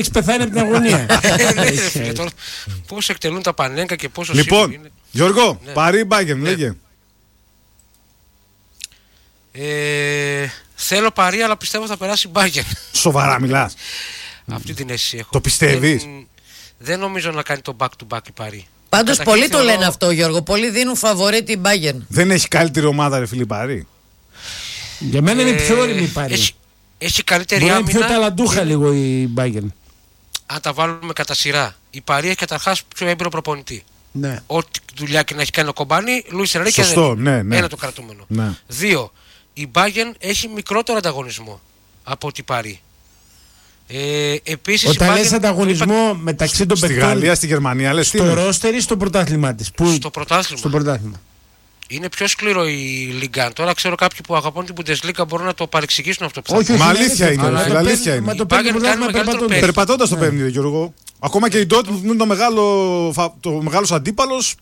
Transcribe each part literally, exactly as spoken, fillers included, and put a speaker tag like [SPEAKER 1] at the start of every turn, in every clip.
[SPEAKER 1] Έχεις πεθάνει από την αγωνία.
[SPEAKER 2] Πώς εκτελούν τα Πανέγκα και πόσο
[SPEAKER 3] λοιπόν,
[SPEAKER 2] σίγουρο είναι.
[SPEAKER 3] Γιώργο,
[SPEAKER 2] ναι.
[SPEAKER 3] Παρί Bayern,
[SPEAKER 2] ναι.
[SPEAKER 3] λέγε.
[SPEAKER 2] Ε, θέλω Παρί, αλλά πιστεύω θα περάσει Bayern.
[SPEAKER 3] Σοβαρά μιλάς?
[SPEAKER 2] Αυτή την αίσθηση έχω.
[SPEAKER 3] Το πιστεύεις?
[SPEAKER 2] Δεν, δεν νομίζω να κάνει το back to back η Παρί.
[SPEAKER 4] Πάντως πολλοί
[SPEAKER 2] θεωρώ...
[SPEAKER 4] το λένε αυτό, Γιώργο. Πολλοί δίνουν φαβορί την Bayern.
[SPEAKER 3] Δεν έχει καλύτερη ομάδα, ρε φίλοι, Παρί?
[SPEAKER 1] Για μένα είναι πιο όριμη η Παρί.
[SPEAKER 2] Έχει, έχει καλύτερη
[SPEAKER 1] μπορεί
[SPEAKER 2] άμυνα.
[SPEAKER 1] Είναι πιο ταλαντούχα λίγο η Bayern.
[SPEAKER 2] Αν τα βάλουμε κατά σειρά. Η Παρί έχει καταρχάς πιο έμπειρο προπονητή.
[SPEAKER 1] Ναι.
[SPEAKER 2] Ό,τι δουλειά και να έχει κάνει ο Κομπάνι, Λουίς Ενρίκε δεν είναι.
[SPEAKER 3] Ναι, ναι.
[SPEAKER 2] Ένα το κρατούμενο.
[SPEAKER 3] Ναι.
[SPEAKER 2] Δύο, η Bayern έχει μικρότερο ανταγωνισμό από ό,τι Παρί. Ε, επίσης,
[SPEAKER 1] όταν
[SPEAKER 2] Bayern,
[SPEAKER 1] λες ανταγωνισμό είπα... μεταξύ των
[SPEAKER 3] παικτών. Στη Γαλλία, στη Γερμανία, λες.
[SPEAKER 1] Στο ρόστερ ή στο πρωτάθλημά της? Που...
[SPEAKER 2] Στο πρωτάθλημα.
[SPEAKER 1] Στο πρωτάθλημα.
[SPEAKER 2] Είναι πιο σκληρό η Λιγκάν. Τώρα ξέρω κάποιοι που αγαπούν την Bundesliga μπορούν να το παρεξηγήσουν αυτό που θα
[SPEAKER 3] όχι, όχι, αλήθεια είναι.
[SPEAKER 2] Αλλά
[SPEAKER 3] είναι, αλήθεια είναι.
[SPEAKER 1] Μα το παίρνει περπατώντας.
[SPEAKER 3] Περπατώντας το παίρνει, Γιώργο. Ακόμα και η Dortmund που είναι το μεγάλο, το μεγάλος αντίπαλος.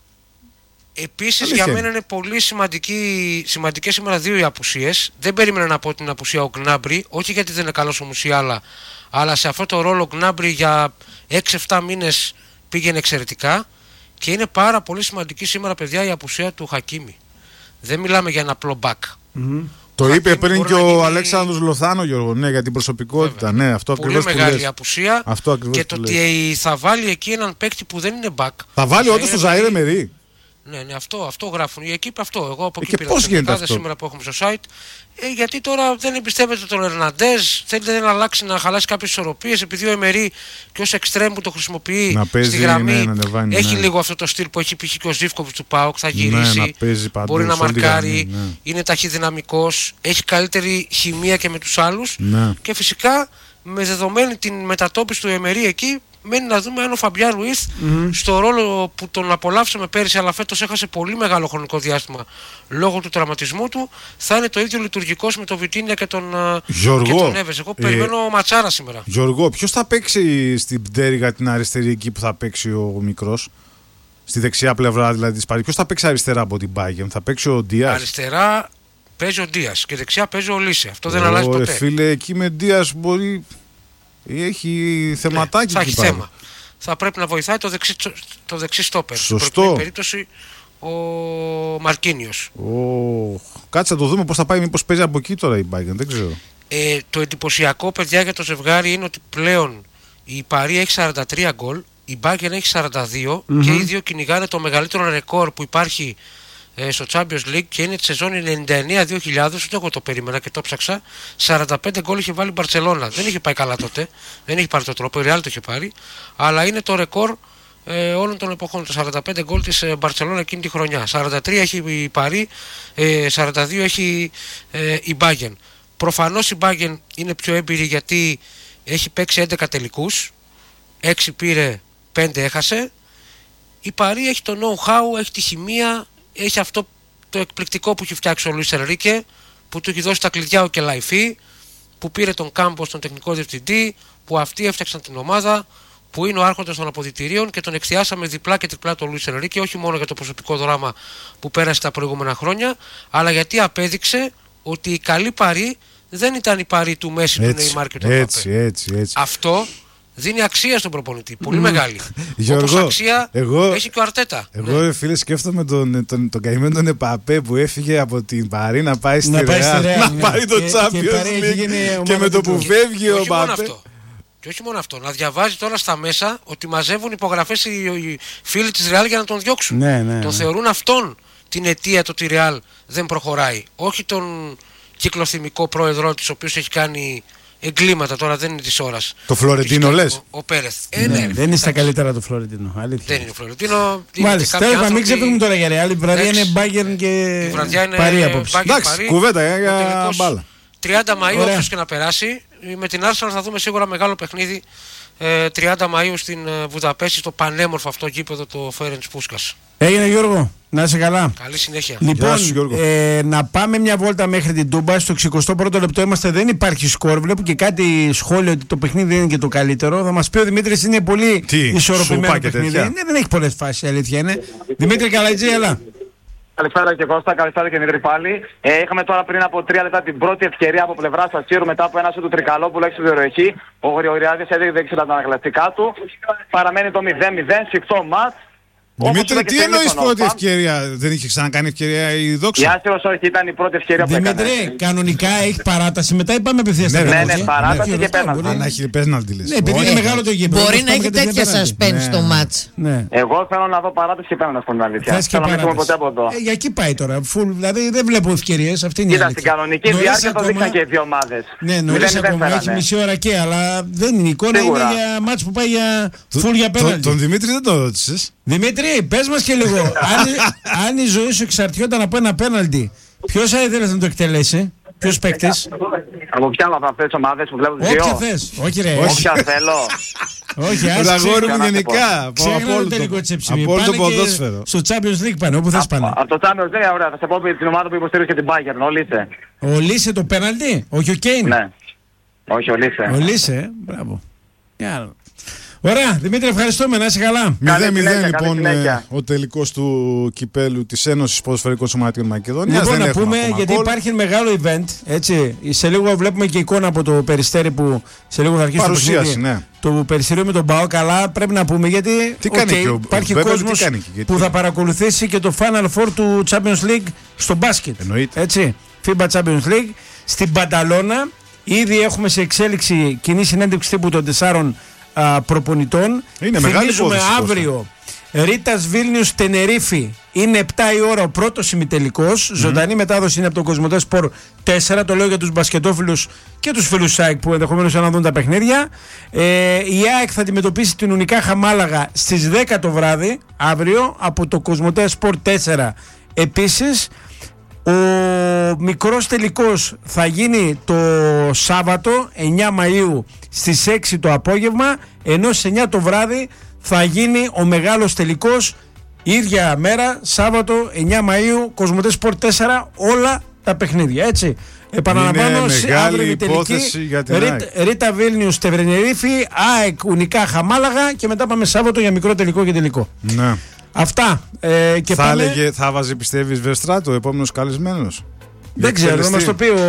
[SPEAKER 2] Επίσης για μένα είναι πολύ σημαντικές σήμερα δύο οι απουσίες. Δεν περίμενα να πω την απουσία ο Γκνάμπρι, όχι γιατί δεν είναι καλός ο Μουσιάλα, αλλά σε αυτό το ρόλο ο Γκνάμπρι για έξι εφτά μήνες πήγαινε εξαιρετικά. Και είναι πάρα πολύ σημαντική σήμερα, παιδιά, η απουσία του Χακίμι. Δεν μιλάμε για ένα απλό back.
[SPEAKER 3] Mm-hmm. Το είπε πριν και ο γίνει... Αλέξανδρος Λοθάνο, Γιώργο, ναι, για την προσωπικότητα. Βέβαια. Ναι, αυτό
[SPEAKER 2] πολύ μεγάλη απουσία.
[SPEAKER 3] Αυτό
[SPEAKER 2] και το ότι θα βάλει εκεί έναν παίκτη που δεν είναι back.
[SPEAKER 3] Θα βάλει όντως το Ζαΐρ Εμερί.
[SPEAKER 2] Ναι, ναι, αυτό, αυτό γράφουν. Η εκείπη αυτό. Εγώ από εκεί
[SPEAKER 3] και
[SPEAKER 2] πήρα
[SPEAKER 3] πώς γίνεται αυτό
[SPEAKER 2] σήμερα που έχουμε στο site. Ε, γιατί τώρα δεν εμπιστεύεται τον Ερναντές, θέλετε να αλλάξει, να χαλάσει κάποιες ισορροπίες, επειδή ο Εμερί και ως εξτρέμ που το χρησιμοποιεί
[SPEAKER 3] να παίζει,
[SPEAKER 2] στη γραμμή
[SPEAKER 3] ναι, να ανεβάνει,
[SPEAKER 2] έχει
[SPEAKER 3] ναι.
[SPEAKER 2] λίγο αυτό το στυλ που έχει π.χ. και ο Ζίβκοβιτς του ΠΑΟΚ, θα γυρίσει,
[SPEAKER 3] ναι, να παίζει παντού,
[SPEAKER 2] μπορεί να μαρκάρει,
[SPEAKER 3] γραμμή, ναι.
[SPEAKER 2] είναι ταχυδυναμικός, έχει καλύτερη χημεία και με τους άλλους
[SPEAKER 3] ναι.
[SPEAKER 2] και φυσικά με δεδομένη την μετατόπιση του Εμερί εκεί, μένει να δούμε αν ο Φαμπιάν Ρουίθ mm-hmm. στο ρόλο που τον απολαύσαμε πέρυσι, αλλά φέτος έχασε πολύ μεγάλο χρονικό διάστημα λόγω του τραυματισμού του, θα είναι το ίδιο λειτουργικός με τον Βιτίνια και τον, τον Έβες. Εγώ ε, περιμένω ματσάρα σήμερα.
[SPEAKER 3] Γιώργο, ποιος θα παίξει στην πτέρυγα την αριστερή εκεί που θα παίξει ο μικρός, στη δεξιά πλευρά δηλαδή της Παρί? Ποιος θα παίξει αριστερά από την Bayern? Θα παίξει ο Ντίας?
[SPEAKER 2] Αριστερά παίζει ο Ντίας και δεξιά παίζει ο Λίσε. Αυτό δεν αλλάζει ποτέ.
[SPEAKER 3] Φίλε, εκεί με Ντίας μπορεί. Έχει θεματάκι.
[SPEAKER 2] Ναι, θα έχει θέμα. Πάρει. Θα πρέπει να βοηθάει το δεξί, το δεξί στόπερ.
[SPEAKER 3] Σωστό.
[SPEAKER 2] Στην περίπτωση ο Μαρκίνιος.
[SPEAKER 3] Oh. Κάτσε να το δούμε πώς θα πάει, μήπως παίζει από εκεί τώρα η Bayern, δεν ξέρω.
[SPEAKER 2] Ε, το εντυπωσιακό, παιδιά, για το ζευγάρι είναι ότι πλέον η Παρί έχει σαράντα τρία γκολ, η Bayern έχει σαράντα δύο mm-hmm. και οι δύο κυνηγάνε το μεγαλύτερο ρεκόρ που υπάρχει στο Champions League και είναι τη σεζόν ενενήντα εννέα δύο χιλιάδες, ούτε εγώ το περίμενα και το ψάξα. σαράντα πέντε γκολ είχε βάλει η Μπαρτσελώνα. Δεν είχε πάει καλά τότε, δεν είχε πάρει το τρόπο, η Real το είχε πάρει, αλλά είναι το ρεκόρ ε, όλων των εποχών. Το σαράντα πέντε γκολ της ε, Μπαρτσελώνα εκείνη τη χρονιά. σαράντα τρία έχει η Παρί, ε, σαράντα δύο έχει ε, η Bayern. Προφανώς η Bayern είναι πιο έμπειρη γιατί έχει παίξει έντεκα τελικούς, έξι πήρε, πέντε έχασε. Η Παρί έχει το know-how, έχει τη χημεία, έχει αυτό το εκπληκτικό που έχει φτιάξει ο Λουίς Ενρίκε, που του έχει δώσει τα κλειδιά ο Κελαϊφή, που πήρε τον Κάμπο στον τεχνικό διευθυντή, που αυτοί έφτιαξαν την ομάδα, που είναι ο άρχοντας των αποδυτηρίων και τον εκθιάσαμε διπλά και τριπλά τον Λουίς Ενρίκε, όχι μόνο για το προσωπικό δράμα που πέρασε τα προηγούμενα χρόνια, αλλά γιατί απέδειξε ότι η καλή Παρί δεν ήταν η Παρί του Μέση, του Νεϊμάρ και του Μπαπέ. Αυτό δίνει αξία στον προπονητή, πολύ mm. μεγάλη.
[SPEAKER 3] Γιώργο,
[SPEAKER 2] όπως αξία
[SPEAKER 3] εγώ,
[SPEAKER 2] έχει και ο Αρτέτα.
[SPEAKER 3] Εγώ ναι. φίλε σκέφτομαι τον, τον, τον καημένο τον Επαπέ που έφυγε από την Παρί να πάει στη Ρεάλ, να
[SPEAKER 2] ναι.
[SPEAKER 3] πάρει το Champions League και, και με το που φεύγει ο Επαπέ.
[SPEAKER 2] Και όχι μόνο αυτό, να διαβάζει τώρα στα μέσα ότι μαζεύουν υπογραφές οι, οι φίλοι της Ρεάλ για να τον διώξουν.
[SPEAKER 1] Ναι, ναι,
[SPEAKER 2] τον
[SPEAKER 1] ναι.
[SPEAKER 2] θεωρούν αυτόν την αιτία το ότι η Ρεάλ δεν προχωράει. Όχι τον κυκλοθυμικό πρόεδρό της, ο οποίος έχει κάνει εγκλήματα, τώρα δεν είναι της ώρας.
[SPEAKER 3] Το Φλωρεντίνο λες?
[SPEAKER 2] Ο, ο Πέρεθ.
[SPEAKER 1] Ε, ναι, ναι, δεν είναι στα καλύτερα το Φλωρεντίνο. Αλήθεια.
[SPEAKER 2] Δεν είναι ο Φλωρεντίνο.
[SPEAKER 1] Μάλιστα. Τέλος πάντων, μην ξεφύγουμε τώρα για Ρεάλ. Η βραδιά είναι Bayern και Παρί απόψε.
[SPEAKER 3] Εντάξει, κουβέντα για μπάλα.
[SPEAKER 2] τριάντα Μαΐου όποιος και να περάσει. Με την Arsenal θα δούμε σίγουρα μεγάλο παιχνίδι. τριάντα Μαΐου στην Βουδαπέστη, στο πανέμορφο αυτό γήπεδο, το Φέρεντς Πούσκας.
[SPEAKER 1] Έγινε Γιώργο, να είσαι καλά.
[SPEAKER 2] Καλή συνέχεια.
[SPEAKER 1] Λοιπόν, σου, ε, να πάμε μια βόλτα μέχρι την Τούμπα. Στο εξηκοστό πρώτο λεπτό είμαστε, δεν υπάρχει σκορ. Βλέπω και κάτι σχόλιο ότι το παιχνίδι δεν είναι και το καλύτερο. Θα μας πει ο Δημήτρης, είναι πολύ ισορροπημένο παιχνίδι. Ναι, δεν έχει πολλές φάσεις, αλήθεια είναι. Δημήτρη Καλατζή, έλα.
[SPEAKER 5] Καλησπέρα και Κώστα, καλησπέρα και Δημήτρη πάλι. Ε, είχαμε τώρα πριν από τρία λεπτά την πρώτη ευκαιρία από πλευρά Ατσίρου μετά από ένα σου του Τρικαλόπουλου έξω τη περιοχή. Ο Γρηγοριάδης έδειξε τα ανακλαστικά του. Παραμένει το μηδέν μηδέν, σφιχτό ματ.
[SPEAKER 3] Δημήτρη, τι εννοείς πρώτη ευκαιρία? Δεν είχε ξανακάνει ευκαιρία η Δόξα?
[SPEAKER 5] Η Άσυρος όχι, ήταν η πρώτη ευκαιρία που έκανε.
[SPEAKER 1] Δημήτρη, κανονικά έχει παράταση, μετά είπαμε απευθείας στα
[SPEAKER 5] Ναι,
[SPEAKER 1] πέναλτι.
[SPEAKER 5] ναι, παράταση και πέναλτι.
[SPEAKER 3] Αν έχει πέναλτι λες.
[SPEAKER 1] Ναι, επειδή είναι μεγάλο το γήπεδο.
[SPEAKER 4] Μπορεί
[SPEAKER 1] όπως
[SPEAKER 4] να
[SPEAKER 1] πάμε
[SPEAKER 4] έχει
[SPEAKER 1] κατευθείαν
[SPEAKER 4] τέτοια
[SPEAKER 1] πέναλτι.
[SPEAKER 4] suspense στο μάτς.
[SPEAKER 1] Ναι.
[SPEAKER 5] Εγώ θέλω να δω παράταση και πέναλτι, στην αλήθεια.
[SPEAKER 1] Θες και
[SPEAKER 5] Θέλω να μην πούμε
[SPEAKER 1] παράταση.
[SPEAKER 5] ποτέ από εδώ.
[SPEAKER 1] Ε, για εκεί πάει τώρα. Φουλ, δηλαδή δεν βλέπω ευκαιρίες. Αυτή είναι η
[SPEAKER 5] Κοίτα,
[SPEAKER 1] αλήθεια.
[SPEAKER 5] στην κανονική
[SPEAKER 1] Νωρίς
[SPEAKER 5] διάρκεια το
[SPEAKER 1] ακόμα-
[SPEAKER 5] δείχναν και οι δύο ομάδες.
[SPEAKER 1] Ναι, νωρίς ακόμα, έχει μισή ώρα και, αλλά δεν είναι η εικόνα,
[SPEAKER 5] Σίγουρα.
[SPEAKER 1] είναι για μάτς που πάει για φουλ για
[SPEAKER 3] Τον-
[SPEAKER 1] πέναλτι.
[SPEAKER 3] Τον Δημήτρη δεν τον ρώτησες?
[SPEAKER 1] Δημήτρη, πες μας και λίγο, αν, αν η ζωή σου εξαρτιόταν από ένα πέναλτι, ποιος θα ήθελες να το εκτελέσει, ποιος παίκτης?
[SPEAKER 5] Από ποια από αυτές τις ομάδες που βλέπω τις
[SPEAKER 1] Όποια
[SPEAKER 5] δύο.
[SPEAKER 1] θες, όχι ρε,
[SPEAKER 5] Όποια θέλω.
[SPEAKER 1] όχι,
[SPEAKER 3] Το
[SPEAKER 1] ας
[SPEAKER 3] αγόρι μου
[SPEAKER 5] να το
[SPEAKER 3] γενικά. Από
[SPEAKER 1] ξέχνα το
[SPEAKER 3] απόλυτο-
[SPEAKER 1] τελικό της Εψημί,
[SPEAKER 3] από όλο το
[SPEAKER 1] πάνε και
[SPEAKER 3] ποδόσφαιρο.
[SPEAKER 1] στο Champions League πάνε, όπου θες πάνε.
[SPEAKER 5] Από το Champions League, ωραία, θα σε πω την ομάδα που υποστηρίζει και την Bayern, ο Λίσε.
[SPEAKER 1] Ο Λίσε το πέναλτι, όχι ο Κέιν.
[SPEAKER 5] Ναι. Όχι, ο Λίσε.
[SPEAKER 1] Ο Λίσε, ε, μπράβο. Για άλλο. Ωραία, Δημήτρη, ευχαριστούμε, να είσαι καλά.
[SPEAKER 3] μηδέν μηδέν
[SPEAKER 5] συνέχεια, καλή
[SPEAKER 3] λοιπόν
[SPEAKER 5] συνέχεια.
[SPEAKER 3] ε, ο τελικός του κυπέλου της Ένωσης Ποδοσφαιρικών Σωματείων Μακεδονίας.
[SPEAKER 1] Λοιπόν,
[SPEAKER 3] Δεν
[SPEAKER 1] να
[SPEAKER 3] έχουμε
[SPEAKER 1] πούμε,
[SPEAKER 3] ακόμα
[SPEAKER 1] γιατί
[SPEAKER 3] γκολ.
[SPEAKER 1] υπάρχει μεγάλο event, έτσι. Σε λίγο βλέπουμε και εικόνα από το Περιστέρι που σε λίγο θα αρχίσει το
[SPEAKER 3] Παρουσίαση,
[SPEAKER 1] παιχνίδι.
[SPEAKER 3] ναι.
[SPEAKER 1] Το Περιστέριο με τον Πάο, καλά πρέπει να πούμε, γιατί
[SPEAKER 3] Τι κάνει
[SPEAKER 1] οκ,
[SPEAKER 3] και ο-
[SPEAKER 1] υπάρχει
[SPEAKER 3] βέβαια,
[SPEAKER 1] κόσμος
[SPEAKER 3] τι κάνει και γιατί.
[SPEAKER 1] που θα παρακολουθήσει και το Final Four του Champions League στο μπάσκετ.
[SPEAKER 3] Εννοείται.
[SPEAKER 1] Έτσι, φίμπα Champions League. Στην Πανταλώνα ήδη έχουμε σε εξέλιξη κοινή συνέντευξη τύπου των τεσσάρων α, προπονητών.
[SPEAKER 3] Είναι μεγάλη
[SPEAKER 1] Θυμίζουμε
[SPEAKER 3] υπόθεση,
[SPEAKER 1] αύριο Ρίτας Βίλνιους Τενερίφη, είναι επτά η ώρα ο πρώτος ημιτελικός. Ζωντανή μετάδοση είναι από το Κοσμοτέ Σπορ τέσσερα. Το λέω για τους μπασκετόφιλους και τους φίλους ΣΑΕΚ που ενδεχομένως να δουν τα παιχνίδια. Ε, η ΑΕΚ θα αντιμετωπίσει την Ουνικάχα Μάλαγα στις δέκα το βράδυ αύριο από το Κοσμοτέ Σπορ τέσσερα. Επίσης, ο μικρός τελικός θα γίνει το Σάββατο εννιά Μαΐου στις έξι το απόγευμα, ενώ στις εννιά το βράδυ θα γίνει ο μεγάλος τελικός ίδια μέρα, Σάββατο εννιά Μαΐου, Κοσμοτέ Σπορ τέσσερα, όλα τα παιχνίδια, έτσι. Επαναλαμβάνω,
[SPEAKER 3] Είναι
[SPEAKER 1] σε
[SPEAKER 3] μεγάλη
[SPEAKER 1] αύριο η
[SPEAKER 3] υπόθεση
[SPEAKER 1] τελική,
[SPEAKER 3] για την
[SPEAKER 1] Ρίτ-
[SPEAKER 3] ΑΕΚ.
[SPEAKER 1] Ρίτα Βίλνιους Τεβρενερίφη, ΑΕΚ Ουνικάχα Μάλαγα και μετά πάμε Σάββατο για μικρό τελικό και τελικό.
[SPEAKER 3] Ναι.
[SPEAKER 1] Αυτά. Ε, και
[SPEAKER 3] Θα
[SPEAKER 1] πάμε...
[SPEAKER 3] έλεγε, θα βάζει πιστεύεις Βερστράτο, ο επόμενος καλεσμένος?
[SPEAKER 1] Δεν ξέρω, θα μας το πει ο,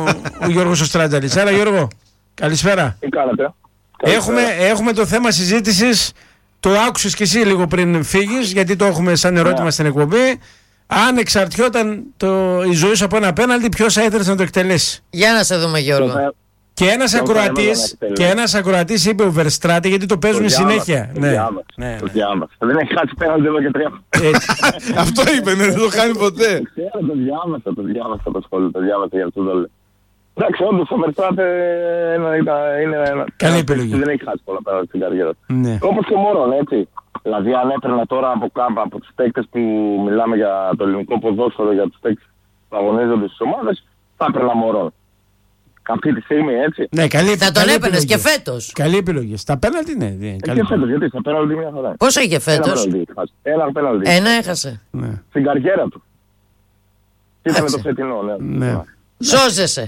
[SPEAKER 1] ο Γιώργος ο Στράτζαλης. Άρα Γιώργο, καλησπέρα.
[SPEAKER 5] Τι κάνετε?
[SPEAKER 1] Έχουμε, έχουμε το θέμα συζήτησης, το άκουσες και εσύ λίγο πριν φύγεις, γιατί το έχουμε σαν ερώτημα στην εκπομπή. Αν εξαρτιόταν το, η ζωή σου από ένα πέναλτι, ποιος θα ήθελες να το εκτελέσει?
[SPEAKER 4] Για να σε δούμε, Γιώργο.
[SPEAKER 1] Και ένας
[SPEAKER 5] Το θέμα
[SPEAKER 1] ακροατής,
[SPEAKER 5] να εκτελέσει.
[SPEAKER 1] και ένας ακροατής είπε ο Verstraete, γιατί το παίζουν συνέχεια.
[SPEAKER 5] Το
[SPEAKER 1] Ναι.
[SPEAKER 5] διάβασα.
[SPEAKER 1] Ναι,
[SPEAKER 5] Το
[SPEAKER 1] ναι.
[SPEAKER 5] διάβασα. Δεν έχει χάσει πέναλτι εδώ και τρία.
[SPEAKER 1] Έτσι.
[SPEAKER 3] Αυτό είπε, ναι, δεν το κάνει ποτέ.
[SPEAKER 5] Ξέρω, το διάβασα, το διάβασα το σχόλιο, το διάβασα για αυτό το λέω. Εντάξει, όντως ο Verstappen είναι ένα...
[SPEAKER 1] Καλή
[SPEAKER 5] ένας
[SPEAKER 1] επιλογή.
[SPEAKER 5] που δεν έχει χάσει πολλά πέναλτι στην καριέρα του.
[SPEAKER 1] Ναι.
[SPEAKER 5] Όπως και ο Μωρόν, έτσι. Δηλαδή, αν έπαιρνα τώρα από κάπου από τους παίκτες που μιλάμε για το ελληνικό ποδόσφαιρο, για τους παίκτες που αγωνίζονται στις ομάδες, θα έπαιρνα Μωρόν. Αυτή τη στιγμή, έτσι.
[SPEAKER 1] Ναι, καλή,
[SPEAKER 4] Θα τον
[SPEAKER 1] καλή
[SPEAKER 4] έπαιρνες και
[SPEAKER 1] επιλογή.
[SPEAKER 4] φέτος.
[SPEAKER 1] Καλή επιλογή. Στα πέναλτι, ναι. ναι
[SPEAKER 5] Ε,
[SPEAKER 1] καλή
[SPEAKER 5] Και φέτος, γιατί στα πέναλτι μια φορά.
[SPEAKER 4] Πόσο είχε
[SPEAKER 5] Ένα
[SPEAKER 4] φέτος?
[SPEAKER 5] πέναλτι έχει χάσει. Ένα πέναλτι.
[SPEAKER 4] Ένα έχασε.
[SPEAKER 1] ναι.
[SPEAKER 5] Στην καριέρα του. Και ήταν
[SPEAKER 4] Εντάξει.
[SPEAKER 5] το φετινό, ναι.
[SPEAKER 1] Ναι.
[SPEAKER 4] Σώζεσαι.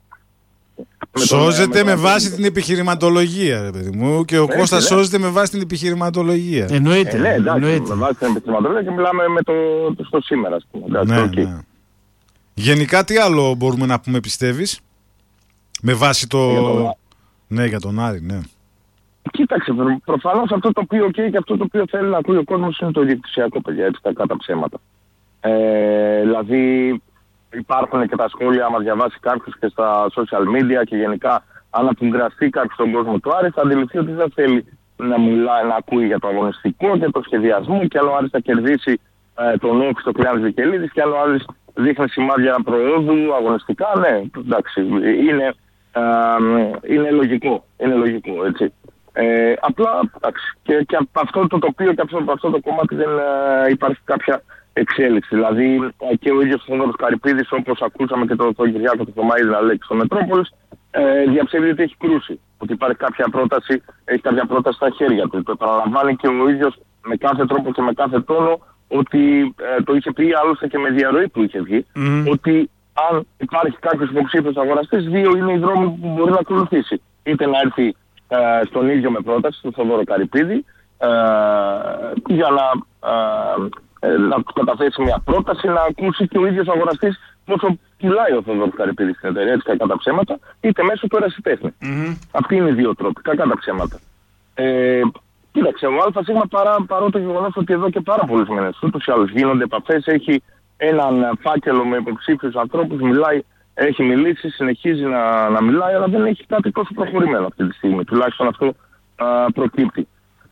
[SPEAKER 5] Με τον-
[SPEAKER 3] Σώζεται
[SPEAKER 5] με
[SPEAKER 3] με
[SPEAKER 5] τον-
[SPEAKER 3] βάση την επιχειρηματολογία, ρε παιδί μου, και ο
[SPEAKER 5] Έτσι,
[SPEAKER 3] Κώστας
[SPEAKER 5] ναι.
[SPEAKER 3] σώζεται με βάση την επιχειρηματολογία.
[SPEAKER 1] Εννοείται.
[SPEAKER 5] Ε, ναι, εντάξει,
[SPEAKER 1] εννοείται.
[SPEAKER 5] με βάση την επιχειρηματολογία και μιλάμε με το, το στο σήμερα, ας πούμε. Εντάξει,
[SPEAKER 3] Ναι,
[SPEAKER 5] οκ.
[SPEAKER 3] ναι. Γενικά, τι άλλο μπορούμε να πούμε, πιστεύεις, με βάση το...
[SPEAKER 5] Για τον Άρη.
[SPEAKER 3] Ναι, για τον Άρη, ναι.
[SPEAKER 5] Κοίταξε, προ- προφανώς αυτό το οποίο okay, και αυτό το οποίο θέλει να ακούει ο κόσμος είναι το ιδιοκτησιακό, παιδιά, έτσι, τα κάτω ψέματα. Ε, δηλαδή υπάρχουν και τα σχόλια, άμα διαβάσει κάποιος και στα social media και γενικά αν απογκραστεί κάποιος στον κόσμο του Άρη, θα αντιληφθεί ότι δεν θέλει να μιλάει, να ακούει για το αγωνιστικό και το σχεδιασμό και αν ο Άρης θα κερδίσει ε, τον Όφη στο Κλεάνης Βικελίδης και αν ο Άρης δείχνει σημάδια προόδου αγωνιστικά, ναι, εντάξει, είναι, ε, είναι λογικό, είναι λογικό, έτσι. Ε, απλά, εντάξει, και, και από αυτό το τοπίο και από αυτό το κομμάτι δεν ε, υπάρχει κάποια εξέλιξη. Δηλαδή ε, και ο ίδιος ο Θόδωρος Καρυπίδης, όπως ακούσαμε και τον το Κυριάκο του Θωμαίδη να λέει στο Μετρόπολης, ε, διαψεύδει ότι έχει κρούσει. Ότι υπάρχει κάποια πρόταση, έχει κάποια πρόταση στα χέρια του. Το επαναλαμβάνει και ο ίδιος με κάθε τρόπο και με κάθε τόνο ότι ε, το είχε πει άλλωστε και με διαρροή που είχε βγει,
[SPEAKER 1] Mm.
[SPEAKER 5] ότι αν υπάρχει κάποιος υποψήφιος αγοραστής, δύο είναι οι δρόμοι που μπορεί να ακολουθήσει. Είτε να έρθει ε, στον ίδιο με πρόταση, στον Θοδόρο Καρυπίδη, ε, για να ε, να του καταθέσει μια πρόταση, να ακούσει και ο ίδιος ο αγοραστής πόσο πουλάει ο Θόδωρος Καρυπίδης στην εταιρεία, έτσι κακά τα ψέματα, είτε μέσω του ερασιτέχνη. Mm-hmm. Αυτοί είναι οι δύο τρόποι, κακά τα ψέματα. Ε, κοίταξε, ο ΑΣ παρά, παρό το γεγονός ότι εδώ και πάρα πολλούς μήνες ούτως ή άλλως γίνονται επαφές, έχει έναν φάκελο με υποψήφιους ανθρώπους, μιλάει, έχει μιλήσει, συνεχίζει να, να μιλάει, αλλά δεν έχει κάτι τόσο προχωρημένο αυτή τη στιγμή. Τουλάχιστον αυτό α, προκύπτει.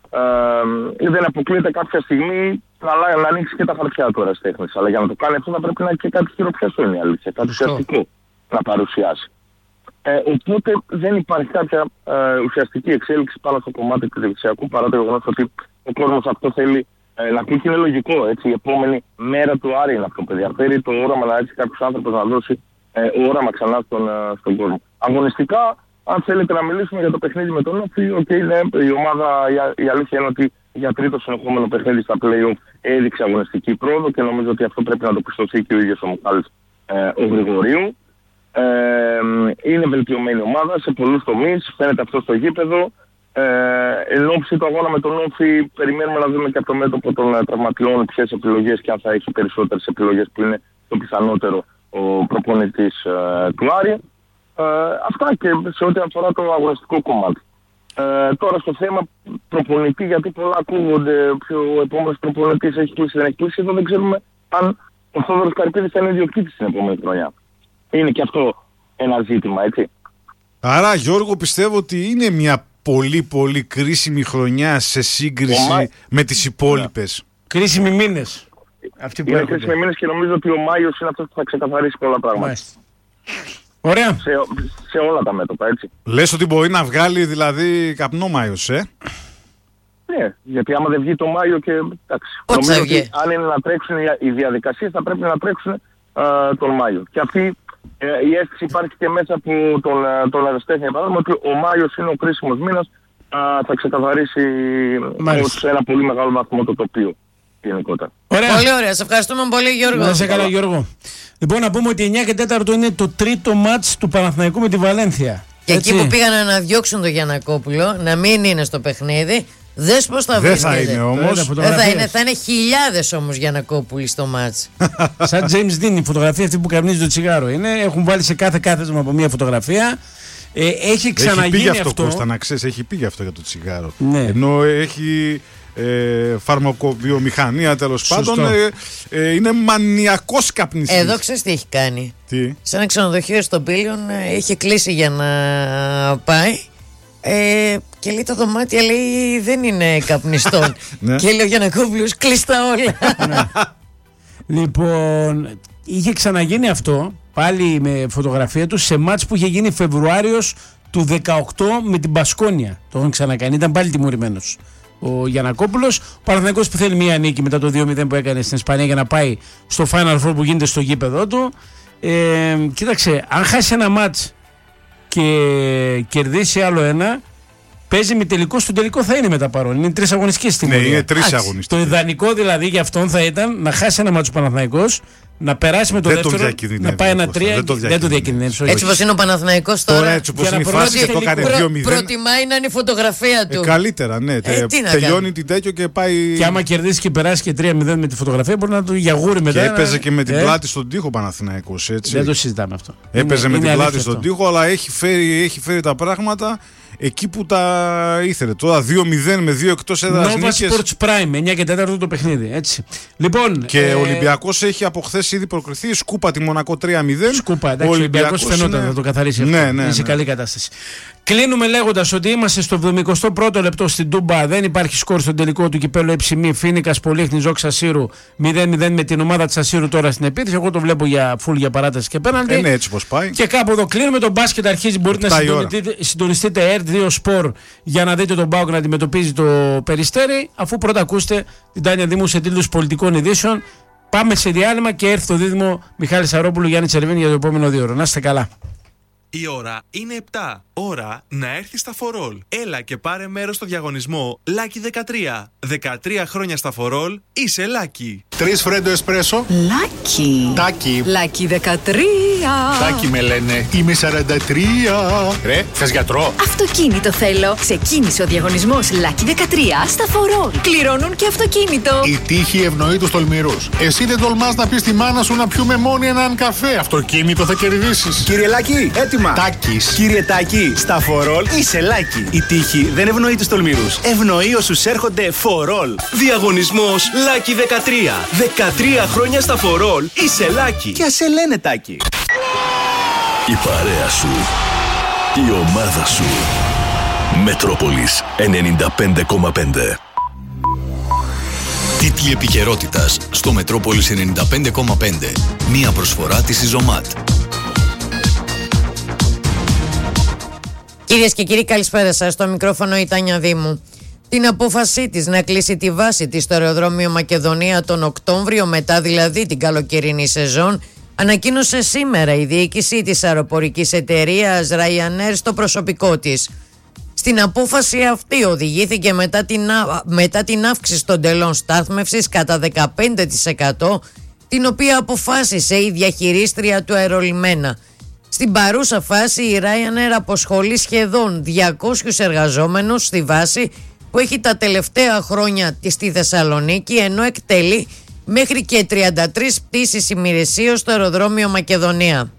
[SPEAKER 5] Ε, δεν αποκλείεται κάποια στιγμή να, να ανοίξει και τα χαρτιά του ερασιτέχνης. Αλλά για να το κάνει αυτό θα πρέπει να έχει και κάτι χειροπιαστό, είναι η αλήθεια. Κάτι ουσιαστικό να παρουσιάσει. Ε, οπότε δεν υπάρχει κάποια ε, ουσιαστική εξέλιξη πάνω στο κομμάτι του δεξιακού, παρά το γεγονός ότι ο κόσμος αυτό θέλει ε, να πει και είναι λογικό. Έτσι, η επόμενη μέρα του Άρη είναι αυτό, παιδιά. Φέρει το όραμα να έρθει κάποιος άνθρωπος να δώσει ε, όραμα ξανά στον, ε, στον κόσμο. Αγωνιστικά, αν θέλετε να μιλήσουμε για το παιχνίδι με τον Όφη, okay, ναι, η ομάδα, η, η αλήθεια είναι ότι για τρίτο συνεχόμενο παιχνίδι στα play-off έδειξε αγωνιστική πρόοδο και νομίζω ότι αυτό πρέπει να το πιστωθεί και ο ίδιος ο Μιχάλης ε, ο Γρηγορίου. Ε, είναι βελτιωμένη ομάδα σε πολλούς τομείς, φαίνεται αυτό στο γήπεδο. Ε, εν ώψη του αγώνα με τον Όφη, περιμένουμε να δούμε και από το μέτωπο των ε, τραυματιών ποιες επιλογές και αν θα έχει περισσότερες επιλογές που είναι το πιθανότερο ο προπονητής ε, του Άρη. Ε, αυτά και σε ό,τι αφορά το αγωνιστικό κομμάτι. Ε, τώρα στο θέμα προπονητή, γιατί πολλά ακούγονται, ο επόμενος προπονητής έχει κλείσει, δεν έχει κλείσει, εδώ δεν ξέρουμε αν ο Θόδωρος Καρυπίδης θα είναι ιδιοκτήτης την επόμενη χρονιά. Είναι και αυτό ένα ζήτημα, έτσι.
[SPEAKER 3] Άρα, Γιώργο, πιστεύω ότι είναι μια πολύ πολύ κρίσιμη χρονιά σε σύγκριση Μά... με τις υπόλοιπες.
[SPEAKER 1] Yeah. Κρίσιμοι μήνες. Αυτοί που
[SPEAKER 5] είναι κρίσιμοι μήνες και νομίζω ότι ο Μάιος είναι αυτός που θα ξεκαθαρίσει πολλά πράγματα.
[SPEAKER 1] Μάλιστα. Ωραία.
[SPEAKER 5] Σε, σε όλα τα μέτωπα, έτσι.
[SPEAKER 3] Λες ότι μπορεί να βγάλει δηλαδή καπνό Μάιος, ε?
[SPEAKER 5] Ναι, γιατί άμα δεν βγει το Μάιο και εντάξει. Νομίζω ότι αν είναι να τρέξουν οι διαδικασίες θα πρέπει να τρέξουν α, τον Μάιο. Και αυτή ε, η αίσθηση υπάρχει και μέσα από τον, τον αεραστέχνη. Παράδειγμα ότι ο Μάιος είναι ο κρίσιμος μήνας, α, θα ξεκαθαρίσει σε ένα πολύ μεγάλο βαθμό το τοπίο γενικότερα.
[SPEAKER 4] Ωραία. Πολύ ωραία. Σε ευχαριστούμε πολύ, Γιώργο.
[SPEAKER 1] Να σε καλά, Γιώργο. Λοιπόν, να πούμε ότι εννιά και τέσσερα είναι το τρίτο μάτς του Παναθηναϊκού με τη Βαλένθια.
[SPEAKER 4] Και έτσι, εκεί που πήγαν να διώξουν τον Γιαννακόπουλο, να μην είναι στο παιχνίδι, δες πώς θα
[SPEAKER 3] βρει. Δεν θα είναι όμως.
[SPEAKER 4] Δεν θα είναι, θα είναι χιλιάδες όμως Γιαννακόπουλοι στο μάτς.
[SPEAKER 1] Σαν James Dean, η φωτογραφία αυτή που καπνίζει το τσιγάρο είναι. Έχουν βάλει σε κάθε κάθεσμα από μια φωτογραφία. Ε, έχει ξαναγίνει
[SPEAKER 3] έχει πει αυτό.
[SPEAKER 1] αυτό.
[SPEAKER 3] Κώστα, να ξέρεις, έχει πει αυτό για το τσιγάρο.
[SPEAKER 1] Ναι.
[SPEAKER 3] Ενώ έχει ε, φαρμακοβιομηχανία τέλος πάντων. Ε, ε, είναι μανιακός καπνιστής.
[SPEAKER 4] Εδώ ξέρεις τι έχει κάνει.
[SPEAKER 3] Τι?
[SPEAKER 4] Σε ένα ξενοδοχείο στον Πήλιον είχε κλείσει για να πάει. Ε, και λέει τα δωμάτια, λέει, δεν είναι καπνιστών. Και λέει ο Γιαννακόπουλος, κλειστά όλα.
[SPEAKER 1] Λοιπόν, είχε ξαναγίνει αυτό πάλι με φωτογραφία του σε μάτς που είχε γίνει Φεβρουάριος του δεκαοκτώ με την Μπασκόνια. Το είχαν ξανακάνει, ήταν πάλι τιμωρημένος ο Γιαννακόπουλος. Ο Παναθηναϊκός που θέλει μία νίκη μετά το δύο μηδέν που έκανε στην Ισπανία για να πάει στο Final Four που γίνεται στο γήπεδο του. Ε, κοίταξε, αν χάσει ένα μάτς και κερδίσει άλλο ένα, παίζει με τελικό, στον τελικό θα είναι μετά παρόν. Είναι τρεις αγωνιστικές στην
[SPEAKER 3] Ναι, είναι τρεις αγωνιστικές.
[SPEAKER 1] Το ιδανικό δηλαδή για αυτόν θα ήταν να χάσει ένα μάτσο ο Παναθηναϊκός, να περάσει με το
[SPEAKER 3] δεν
[SPEAKER 1] δεύτερο,
[SPEAKER 3] το
[SPEAKER 1] να πάει ένα τρία.
[SPEAKER 3] Δεν το,
[SPEAKER 1] δεν το διακινδυνεύει.
[SPEAKER 4] Έτσι πως είναι ο Παναθηναϊκός τώρα.
[SPEAKER 3] Τώρα έτσι όπως είναι η φάση και το έκανε δύο μηδέν.
[SPEAKER 4] Προτιμάει να είναι η φωτογραφία του.
[SPEAKER 3] Ε, καλύτερα, ναι. Ε, τελειώνει την τέτοιο και πάει.
[SPEAKER 1] Και άμα κερδίσει και περάσει και τρία μηδέν με τη φωτογραφία, μπορεί να το γιαγούρει μετά.
[SPEAKER 3] Και έπαιζε και με την ε? πλάτη στον τοίχο Παναθηναϊκός.
[SPEAKER 1] Δεν το συζητάμε αυτό.
[SPEAKER 3] Έπαιζε είναι, με είναι την πλάτη στον τοίχο, αλλά έχει φέρει, έχει φέρει τα πράγματα εκεί που τα ήθελε. Τώρα δύο μηδέν με δύο εκτός έδρας νίκες.
[SPEAKER 1] Nova Sports Prime, εννιά και τέσσερα το παιχνίδι. Έτσι. Λοιπόν,
[SPEAKER 3] και ε... ο Ολυμπιακός έχει από χθες ήδη προκριθεί. Σκούπα τη Μονακό τρία μηδέν.
[SPEAKER 1] Σκούπα, εντάξει, ο Ολυμπιακός φαινόταν είναι... να το καθαρίσει αυτό.
[SPEAKER 3] Ναι, ναι,
[SPEAKER 1] είναι σε
[SPEAKER 3] ναι.
[SPEAKER 1] καλή κατάσταση. Κλείνουμε λέγοντας ότι είμαστε στο εβδομηκοστό πρώτο λεπτό στην Τούμπα. Δεν υπάρχει σκορ στον τελικό του κυπέλλου Εψημί. Φίνικας Πολύχνη Ζόξα Σύρου μηδέν μηδέν με την ομάδα της Ασύρου τώρα στην επίθεση. Εγώ το βλέπω για φουλ για παράταση και πέναλτι.
[SPEAKER 3] Είναι έτσι πως πάει.
[SPEAKER 1] Και κάπου εδώ κλείνουμε. Το μπάσκετ αρχίζει. Μπορείτε να συντονιστείτε ερτ δύο Sport για να δείτε τον ΠΑΟΚ να αντιμετωπίζει το Περιστέρι. Αφού πρώτα ακούσετε την Τάνια Δήμου σε τίτλους πολιτικών ειδήσεων. Πάμε σε διάλειμμα και έρθει το δίδυμο Μιχάλη Σαρόπουλου, Γιάννη Τσερβίνη για το επόμενο δύο ώρο. Να είστε καλά.
[SPEAKER 6] Η ώρα είναι επτά. Ώρα να έρθει στα φορόλ. Έλα και πάρε μέρος στο διαγωνισμό Lucky δεκατρία. δεκατρία χρόνια στα φορόλ, είσαι Lucky.
[SPEAKER 7] Τρεις φρέντο εσπρέσο.
[SPEAKER 8] Lucky.
[SPEAKER 7] Τάκι.
[SPEAKER 8] Lucky δεκατρία.
[SPEAKER 7] Τάκη με λένε, είμαι σαράντα τρία. Ρε, θες γιατρό?
[SPEAKER 8] Αυτοκίνητο θέλω. Ξεκίνησε ο διαγωνισμός Lucky δεκατρία στα φορόλ. Κληρώνουν και αυτοκίνητο.
[SPEAKER 7] Η τύχη ευνοεί τους τολμηρούς. Εσύ δεν τολμάς να πεις στη μάνα σου να πιούμε μόνοι έναν καφέ. Αυτοκίνητο θα κερδίσεις.
[SPEAKER 9] Κύριε Λάκη, έτοιμα.
[SPEAKER 7] Τάκης.
[SPEAKER 9] Κύριε Τάκη, στα φορόλ είσαι Λάκη. Η τύχη δεν ευνοεί τους τολμηρούς. Ευνοεί όσους έρχονται φορόλ. Διαγωνισμός Lucky δεκατρία. δεκατρία χρόνια στα φορόλ είσαι Λάκη. Και ας σε λένε Τάκη.
[SPEAKER 10] Η παρέα σου. Η ομάδα σου. Μετρόπολης ενενήντα πέντε κόμμα πέντε. Τίτλοι επικαιρότητας στο Μετρόπολης ενενήντα πέντε κόμμα πέντε. Μία προσφορά της Ιζωμάτ.
[SPEAKER 4] Κυρίες και κύριοι, καλησπέρα σας. Στο μικρόφωνο η Τάνια Δήμου. Την απόφασή της να κλείσει τη βάση της στο αεροδρόμιο Μακεδονία τον Οκτώβριο, μετά δηλαδή την καλοκαιρινή σεζόν, ανακοίνωσε σήμερα η διοίκηση της αεροπορικής εταιρείας Ryanair στο προσωπικό της. Στην απόφαση αυτή οδηγήθηκε μετά την, μετά την αύξηση των τελών στάθμευσης κατά δεκαπέντε τοις εκατό, την οποία αποφάσισε η διαχειρίστρια του αερολιμένα. Στην παρούσα φάση η Ryanair αποσχολεί σχεδόν διακόσιους εργαζόμενους στη βάση που έχει τα τελευταία χρόνια στη Θεσσαλονίκη, ενώ εκτελεί μέχρι και τριάντα τρεις πτήσεις ημερησίως στο αεροδρόμιο Μακεδονία.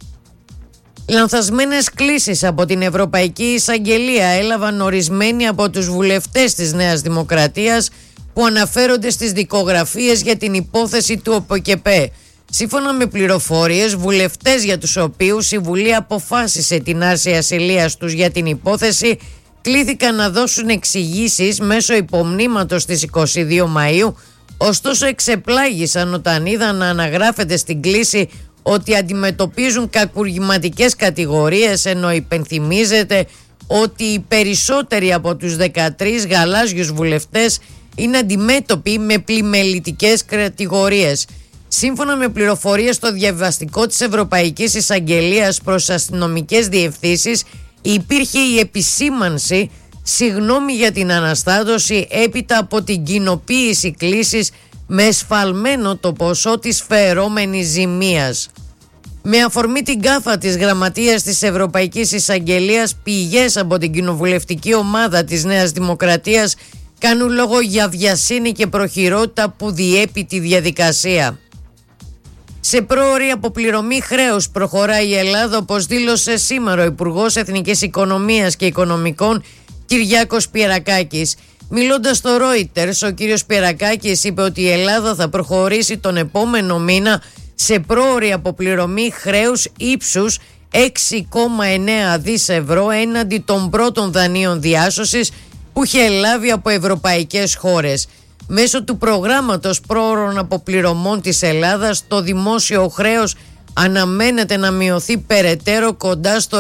[SPEAKER 4] Λανθασμένες κλήσεις από την Ευρωπαϊκή Εισαγγελία έλαβαν ορισμένοι από τους βουλευτές της Νέας Δημοκρατίας που αναφέρονται στις δικογραφίες για την υπόθεση του ΟΠΟΚΕΠΕ. Σύμφωνα με πληροφορίες, βουλευτές για τους οποίους η Βουλή αποφάσισε την άρση ασυλίας τους για την υπόθεση κλήθηκαν να δώσουν εξηγήσεις μέσω υπομνήματος της εικοστή δεύτερη Μαΐου, ωστόσο εξεπλάγησαν όταν είδαν να αναγράφεται στην κλήση ότι αντιμετωπίζουν κακουργηματικές κατηγορίες, ενώ υπενθυμίζεται ότι οι περισσότεροι από τους δεκατρείς γαλάζιους βουλευτές είναι αντιμέτωποι με πλημελητικές κατηγορίες. Σύμφωνα με πληροφορίες στο διαβαστικό της Ευρωπαϊκής Εισαγγελίας προς αστυνομικές διευθύνσεις, υπήρχε η επισήμανση «Συγγνώμη για την αναστάτωση» έπειτα από την κοινοποίηση κλήσης με εσφαλμένο το ποσό της φερόμενης ζημίας. Με αφορμή την γκάφα της γραμματείας της Ευρωπαϊκής Εισαγγελίας, πηγές από την κοινοβουλευτική ομάδα της Νέας Δημοκρατίας κάνουν λόγο για βιασύνη και προχειρότητα που διέπει τη διαδικασία. Σε πρόωρη αποπληρωμή χρέους προχωράει η Ελλάδα, όπως δήλωσε σήμερα ο Υπουργός Εθνικής Οικονομίας και Οικονομικών Κυριάκος Πιερακάκης. Μιλώντας στο Reuters, ο κύριος Πιερακάκης είπε ότι η Ελλάδα θα προχωρήσει τον επόμενο μήνα σε πρόωρη αποπληρωμή χρέους ύψους έξι κόμμα εννέα δισεκατομμύρια ευρώ έναντι των πρώτων δανείων διάσωσης που είχε λάβει από ευρωπαϊκές χώρες. Μέσω του προγράμματος πρόωρων αποπληρωμών της Ελλάδας, το δημόσιο χρέος αναμένεται να μειωθεί περαιτέρω κοντά στο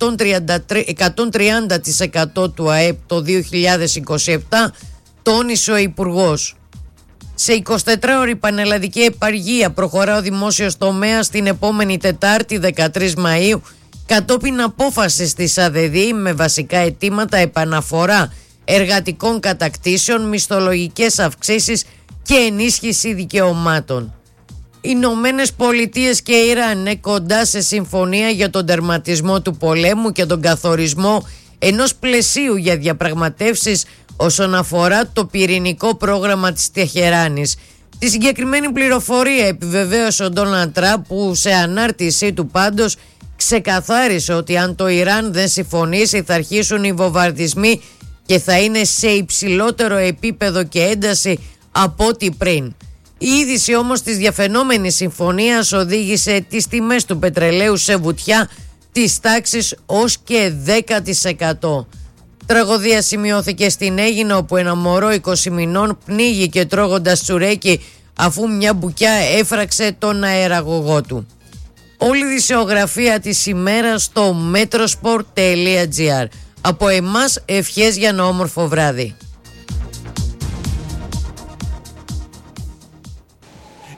[SPEAKER 4] εκατόν τριάντα τοις εκατό του ΑΕΠ το δύο χιλιάδες είκοσι επτά, τόνισε ο Υπουργός. Σε εικοσιτετράωρη πανελλαδική επαργία προχωρά ο δημόσιος τομέας την επόμενη Τετάρτη δεκατρείς Μαΐου, κατόπιν απόφασης της ΑΔΕΔΗ με βασικά αιτήματα επαναφορά εργατικών κατακτήσεων, μισθολογικές αυξήσεις και ενίσχυση δικαιωμάτων. Οι Ηνωμένες Πολιτείες και Ιράν είναι κοντά σε συμφωνία για τον τερματισμό του πολέμου και τον καθορισμό ενός πλαισίου για διαπραγματεύσεις όσον αφορά το πυρηνικό πρόγραμμα της Τεχεράνης. Τη συγκεκριμένη πληροφορία επιβεβαίωσε ο Ντόναλντ Τραμπ, που σε ανάρτησή του πάντως ξεκαθάρισε ότι αν το Ιράν δεν συμφωνήσει θα αρχίσουν οι βομβαρδισμοί και θα είναι σε υψηλότερο επίπεδο και ένταση από ό,τι πριν. Η είδηση όμως της διαφαινόμενης συμφωνίας οδήγησε τις τιμές του πετρελαίου σε βουτιά της τάξης ως και δέκα τοις εκατό. Τραγωδία σημειώθηκε στην Αίγινο, όπου ένα μωρό είκοσι μηνών πνίγηκε τρώγοντας τσουρέκι αφού μια μπουκιά έφραξε τον αεραγωγό του. Όλη η δισεογραφία της ημέρας στο metrosport τελεία gr. Από εμάς ευχές για ένα όμορφο βράδυ.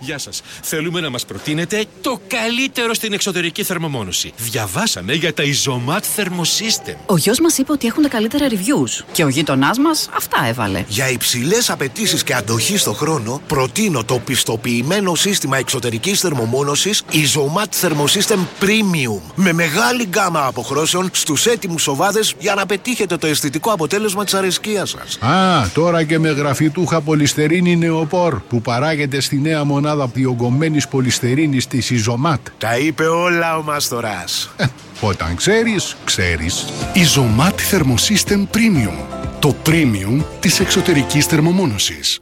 [SPEAKER 11] Γεια σας. Θέλουμε να μας προτείνετε το καλύτερο στην εξωτερική θερμομόνωση. Διαβάσαμε για τα Isomat Thermosystem.
[SPEAKER 12] Ο γιος μας είπε ότι έχουν τα καλύτερα reviews. Και ο γείτονάς μας αυτά έβαλε.
[SPEAKER 13] Για υψηλές απαιτήσεις και αντοχή στο χρόνο, προτείνω το πιστοποιημένο σύστημα εξωτερικής θερμομόνωσης Isomat Thermosystem Premium. Με μεγάλη γκάμα αποχρώσεων στους έτοιμους σοβάδες για να πετύχετε το αισθητικό αποτέλεσμα της αρεσκίας σας.
[SPEAKER 7] Α, τώρα και με γραφιτούχα πολυστερίνη νεοπόρ που παράγεται στη νέα μονάδα διογκωμένης πολυστερίνης της Isomat.
[SPEAKER 13] Τα είπε όλα ο Μάστορας.
[SPEAKER 7] Ε, όταν ξέρεις, ξέρεις.
[SPEAKER 14] Isomat Thermosystem Premium. Το premium της εξωτερικής θερμομόνωσης.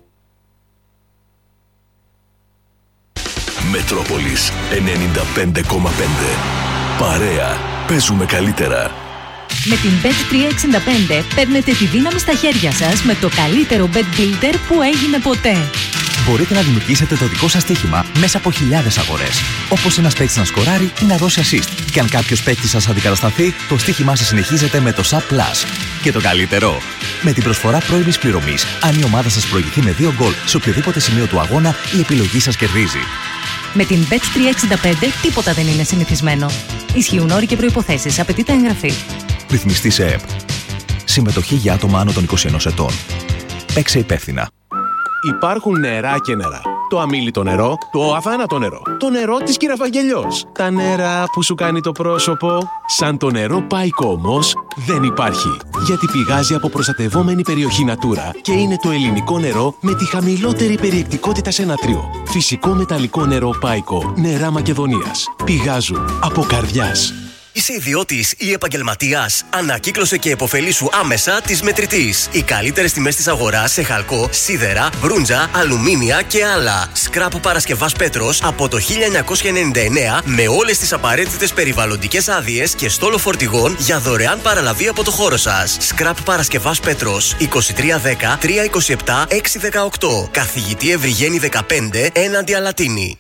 [SPEAKER 10] Μετρόπολης ενενήντα πέντε κόμμα πέντε. Παρέα. Παίζουμε καλύτερα.
[SPEAKER 15] Με την μπετ τριακόσια εξήντα πέντε παίρνετε τη δύναμη στα χέρια σας με το καλύτερο bet builder που έγινε ποτέ.
[SPEAKER 16] Μπορείτε να δημιουργήσετε το δικό σας στοίχημα μέσα από χιλιάδες αγορές. Όπως ένας παίκτης να σκοράρει ή να δώσει assist. Και αν κάποιος παίκτης σας αντικατασταθεί, το στοίχημά σας συνεχίζεται με το Sub Plus. Και το καλύτερο, με την προσφορά πρώιμης πληρωμής, αν η ομάδα σας προηγηθεί με δύο γκολ σε οποιοδήποτε σημείο του αγώνα, η επιλογή σας κερδίζει.
[SPEAKER 15] Με την μπετ τριακόσια εξήντα πέντε τίποτα δεν είναι συνηθισμένο. Ισχύουν όροι και προϋποθέσεις. Απαιτείται εγγραφή.
[SPEAKER 16] Ρυθμιστή σε ΕΠ. Συμμετοχή για άτομα άνω των είκοσι ενός ετών. Παίξε υπεύθυνα.
[SPEAKER 17] Υπάρχουν νερά και νερά. Το αμίλητο νερό, το αβάνατο νερό, το νερό της Κυραβαγγελιός. Τα νερά που σου κάνει το πρόσωπο. Σαν το νερό Πάικο όμως δεν υπάρχει. Γιατί πηγάζει από προστατευόμενη περιοχή Natura και είναι το ελληνικό νερό με τη χαμηλότερη περιεκτικότητα σε νατρίο. Φυσικό μεταλλικό νερό Πάικο. Νερά Μακεδονίας. Πηγάζουν από καρδιάς.
[SPEAKER 18] Είσαι ιδιώτης ή επαγγελματίας? Ανακύκλωσε και επωφελήσου άμεσα της Μετρητής. Οι καλύτερες τιμές της αγοράς σε χαλκό, σίδερα, μπρούντζα, αλουμίνια και άλλα. Σκράπ Παρασκευάς Πέτρος από το χίλια εννιακόσια ενενήντα εννέα με όλες τις απαραίτητες περιβαλλοντικές άδειες και στόλο φορτηγών για δωρεάν παραλαβή από το χώρο σας. Σκράπ Παρασκευάς Πέτρος είκοσι τρία δέκα τριακόσια είκοσι επτά εξακόσια δεκαοκτώ. Καθηγητή Ευρυγένη δεκαπέντε έναντι Αλατίνη.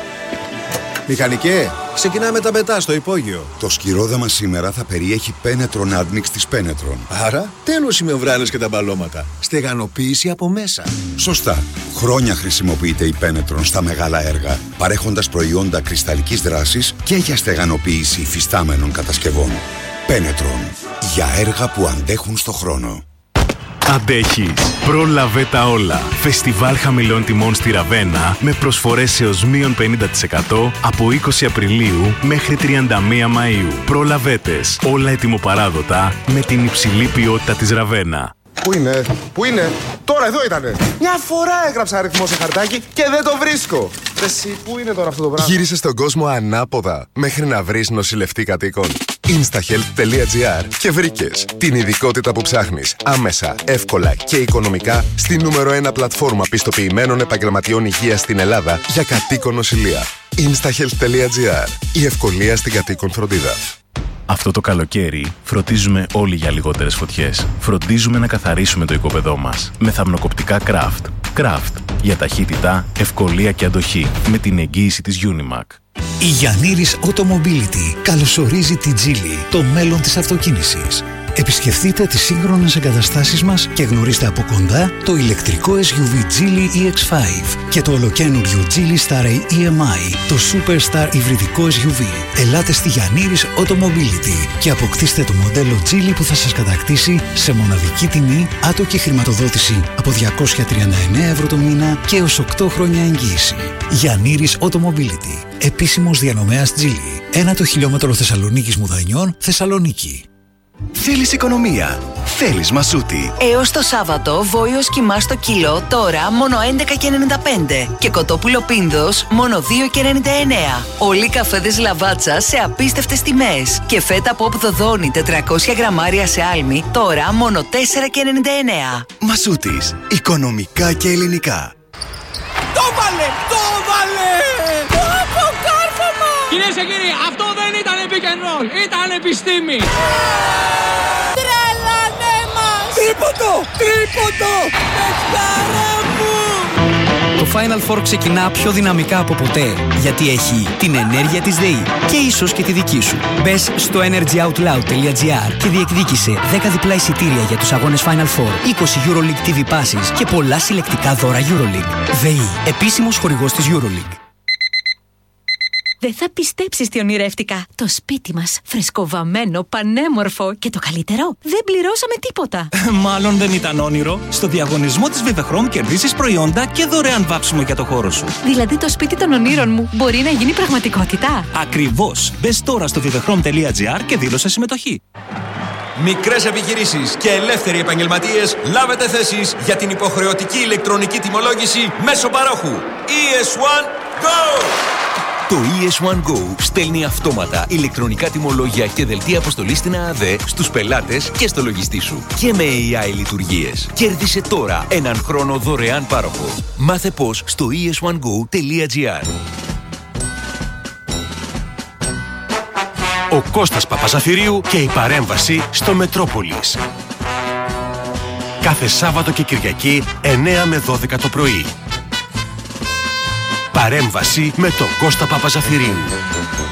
[SPEAKER 19] Μηχανικέ, ξεκινάμε τα πετά στο υπόγειο. Το σκυρόδεμα σήμερα θα περιέχει Penetron Admix της Penetron. Άρα, τέλος οι μεμβράνες και τα μπαλώματα. Στεγανοποίηση από μέσα. Σωστά. Χρόνια χρησιμοποιείται η Penetron στα μεγάλα έργα, παρέχοντας προϊόντα κρυσταλλικής δράσης και για στεγανοποίηση υφιστάμενων κατασκευών. Penetron. Για έργα που αντέχουν στο χρόνο.
[SPEAKER 20] Αντέχεις. Πρόλαβε τα όλα. Φεστιβάλ χαμηλών τιμών στη Ραβένα με προσφορές έως μείον πενήντα τοις εκατό από είκοσι Απριλίου μέχρι τριάντα μία Μαΐου. Προλαβέτες. Όλα ετοιμοπαράδοτα με την υψηλή ποιότητα της Ραβένα.
[SPEAKER 21] Πού είναι, πού είναι, τώρα εδώ ήτανε. Μια φορά έγραψα αριθμό σε χαρτάκι και δεν το βρίσκω. Εσύ, πού είναι τώρα αυτό το πράγμα?
[SPEAKER 22] Γύρισε στον κόσμο ανάποδα μέχρι να βρεις νοσηλευτή κατοίκων. instahealth τελεία gr και βρήκες την ειδικότητα που ψάχνεις άμεσα, εύκολα και οικονομικά στη νούμερο ένα πλατφόρμα πιστοποιημένων επαγγελματιών υγείας στην Ελλάδα για κατοίκον νοσηλεία. instahealth τελεία gr. Η ευκολία στην κατοίκον φροντίδα.
[SPEAKER 20] Αυτό το καλοκαίρι φροντίζουμε όλοι για λιγότερες φωτιές. Φροντίζουμε να καθαρίσουμε το οικόπεδό μας με θαμνοκοπτικά Craft. Craft για ταχύτητα, ευκολία και αντοχή με την εγγύηση της Unimac.
[SPEAKER 23] Η Γιαννήρης Automobility καλωσορίζει τη Geely, το μέλλον της αυτοκίνησης. Επισκεφτείτε τις σύγχρονες εγκαταστάσεις μας και γνωρίστε από κοντά το ηλεκτρικό ες γιου βι Geely ι εξ πέντε και το ολοκαίνουργιο Geely Star ι εμ άι, το Superstar υβριδικό ες γιου βι. Ελάτε στη Γιαννήρης Automobility και αποκτήστε το μοντέλο Geely που θα σας κατακτήσει σε μοναδική τιμή, άτοκη χρηματοδότηση από διακόσια τριάντα εννέα ευρώ το μήνα και έως οκτώ χρόνια εγγύηση. Γιαννήρης Automobility, επίσημος διανομέας Geely. Ένα το χιλιόμετρο Θεσσαλονίκης Μουδανιών, Θεσσαλονίκη.
[SPEAKER 18] Θέλεις οικονομία. Θέλεις Μασούτη.
[SPEAKER 8] Έως το Σάββατο, βόηος κιμά στο κιλό, τώρα μόνο έντεκα και ενενήντα πέντε. Και κοτόπουλο πίνδος, μόνο δύο και ενενήντα εννέα. Όλοι οι καφέδες Λαβάτσα σε απίστευτες τιμές. Και φέτα Pop Δοδόνη τετρακόσια γραμμάρια σε άλμη, τώρα μόνο τέσσερα και ενενήντα εννέα.
[SPEAKER 18] Μασούτης. Οικονομικά και ελληνικά.
[SPEAKER 24] Το βάλε! Το βάλε! Από κάρφωμα! Κυρίες και κύριοι, αυτό δεν ήταν pick and roll, ήταν επιστήμη! Τρελάνε μας! Τρίποντο! Τρίποντο! Πεχτάρα μου!
[SPEAKER 25] Το
[SPEAKER 1] Final Four ξεκινά πιο δυναμικά από ποτέ, γιατί έχει την ενέργεια της ΔΕΗ και ίσως και τη δική σου. Μπες στο energyoutloud.gr και διεκδίκησε δέκα διπλά εισιτήρια για τους αγώνες Final Four, είκοσι EuroLeague τι βι Passes και πολλά συλλεκτικά δώρα EuroLeague. ΔΕΗ, επίσημος χορηγός της EuroLeague.
[SPEAKER 15] Δεν θα πιστέψεις τι ονειρεύτηκα. Το σπίτι μας, φρεσκοβαμμένο, πανέμορφο και το καλύτερο, δεν πληρώσαμε τίποτα.
[SPEAKER 2] Μάλλον δεν ήταν όνειρο. Στο διαγωνισμό της Vivechrome κερδίσεις προϊόντα και δωρεάν βάψιμο για το χώρο σου.
[SPEAKER 15] Δηλαδή το σπίτι των ονείρων μου μπορεί να γίνει πραγματικότητα.
[SPEAKER 2] Ακριβώς. Μπες τώρα στο vivechrom.gr και δήλωσε συμμετοχή.
[SPEAKER 3] Μικρές επιχειρήσεις και ελεύθεροι επαγγελματίες, λάβετε θέσεις για την υποχρεωτική ηλεκτρονική τιμολόγηση μέσω παρόχου. ι ες ουάν Go!
[SPEAKER 5] Το ι ες ουάν Go στέλνει αυτόματα ηλεκτρονικά τιμολόγια και δελτία αποστολής στην ΑΑΔ στους πελάτες και στο λογιστή σου. Και με έι άι λειτουργίες. Κέρδισε τώρα έναν χρόνο δωρεάν πάροχο. Μάθε πώς στο ι ες ουάν γκο τελεία τζι άρ.
[SPEAKER 25] Ο Κώστας Παπαζαφυρίου και η παρέμβαση στο Μετρόπολης. Κάθε Σάββατο και Κυριακή εννέα με δώδεκα το πρωί. Παρέμβαση με τον Κώστα Παπαζαφυρίου.